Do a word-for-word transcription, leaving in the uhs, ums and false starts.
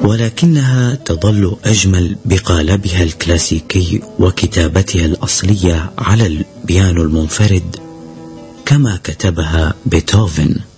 ولكنها تظل أجمل بقالبها الكلاسيكي وكتابتها الأصلية على البيانو المنفرد كما كتبها بيتهوفن.